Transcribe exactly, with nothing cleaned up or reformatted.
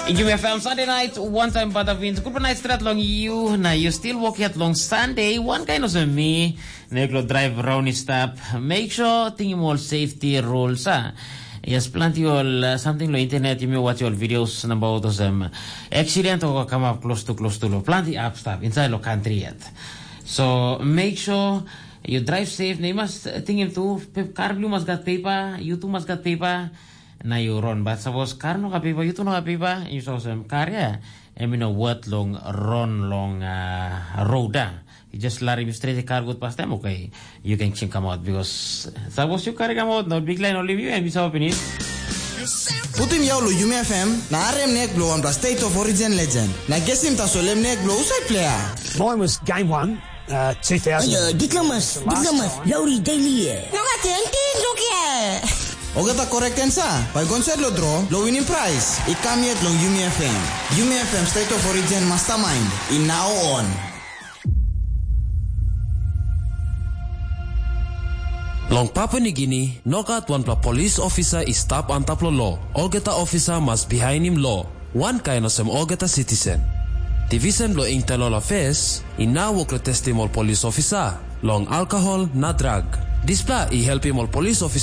U F M Sunday night, one time bada wins. Good night strat long you. Now you still walk at long Sunday. One kind of me. Neglo drive around stop. Make sure think more safety rules. Ah. Yes, plenty all uh, something lo internet. You may watch all videos about them. Accident or come up close to close to lo. Plenty up stop inside lo country yet. So make sure you drive safe. You must think him too. Car blue must got paper. You too must got paper. Na you run, but suppose car no kapipa, you too no kapipa, you saw some car, yeah. I mean, a what long run long uh, road, uh. You just let him straight the car go past them, okay? You can come out because suppose you carry come out, no big line only you and we saw open it. Putin yaulo U M F M, na R M nek blow on the state of origin legend. Na guessim ta solem nek blow usai player. Mine was game one, uh, two thousand. Ayo, diklemas, diklemas, Lauri daily eh. Naka tenti, look eh. Ogata correct answer. By concert lo draw, lo winning prize. I come yet long U M F M. U M F M state of origin mastermind. In now on. Long Papua New Guinea, nogat one pla police officer is stop on top lo law. Ogata officer must behind him law. One kind of some Ogata citizen. Division lo internal affairs, in now work the testimony police officer. Long alcohol na drug. Displa I help him all police officer